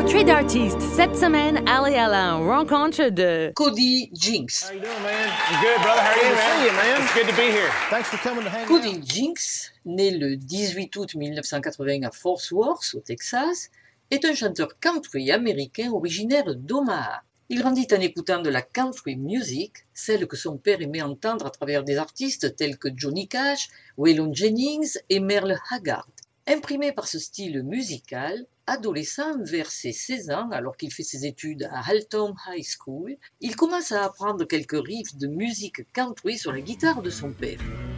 Portrait d'artiste. Cette semaine, allez à la rencontre de Cody Jinks. How you doing, man? I'm good, brother. How are you, man? See you, man. It's good to be here. Thanks for coming to hang out. Cody Jinks, né le 18 août 1980 à Fort Worth, au Texas, est un chanteur country américain originaire d'Omaha. Il grandit en écoutant de la country music, celle que son père aimait entendre à travers des artistes tels que Johnny Cash, Waylon Jennings et Merle Haggard. Imprimé par ce style musical, adolescent vers ses 16 ans, alors qu'il fait ses études à Haltom High School, il commence à apprendre quelques riffs de musique country sur la guitare de son père.